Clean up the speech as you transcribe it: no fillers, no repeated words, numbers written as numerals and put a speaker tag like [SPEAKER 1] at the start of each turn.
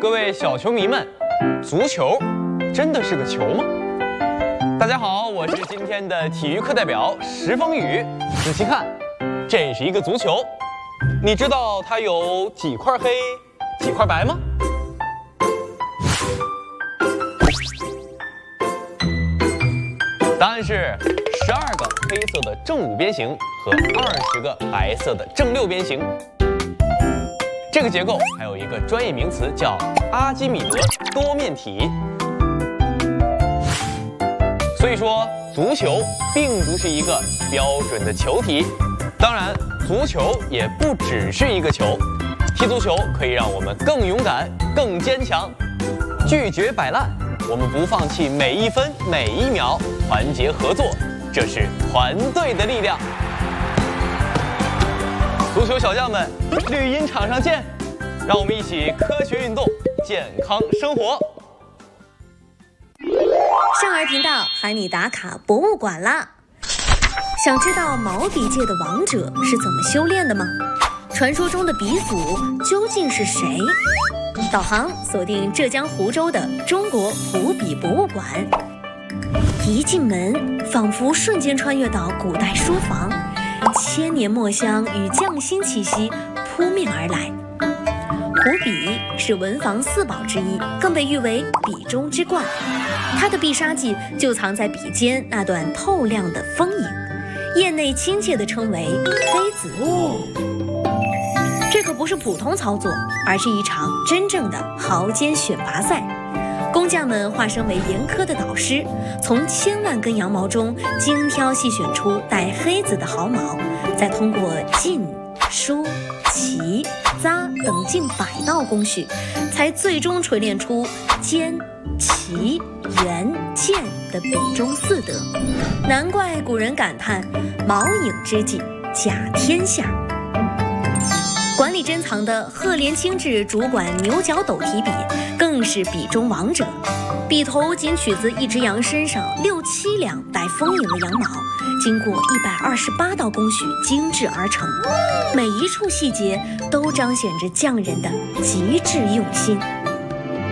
[SPEAKER 1] 各位小球迷们，足球真的是个球吗？大家好，我是今天的体育课代表石风雨。仔细看，这是一个足球，你知道它有几块黑，几块白吗？答案是12个黑色的正五边形和20个白色的正六边形。这个结构还有一个专业名词叫阿基米德多面体。所以说，足球并不是一个标准的球体。当然，足球也不只是一个球。踢足球可以让我们更勇敢、更坚强，拒绝摆烂。我们不放弃每一分每一秒，团结合作，这是团队的力量。足球小将们，绿茵场上见！让我们一起科学运动，健康生活。
[SPEAKER 2] 少儿频道喊你打卡博物馆啦！想知道毛笔界的王者是怎么修炼的吗？传说中的鼻祖究竟是谁？导航锁定浙江湖州的中国湖笔博物馆。一进门，仿佛瞬间穿越到古代书房，千年墨香与匠心气息扑面而来。湖笔是文房四宝之一，更被誉为笔中之冠。它的必杀技就藏在笔尖那段透亮的锋影，业内亲切地称为黑子。这可不是普通操作，而是一场真正的毫尖选拔赛。工匠们化身为严苛的导师，从千万根羊毛中精挑细选出带黑子的毫毛，再通过浸、梳、起、扎等近100道工序，才最终锤炼出尖、齐、圆、健的笔中4德。难怪古人感叹毛影之际甲天下。管理珍藏的赫连清制主管牛角斗提笔更是笔中王者，笔头仅取自一只羊身上6、7两带锋影的羊毛，经过128道工序精制而成，每一处细节都彰显着匠人的极致用心。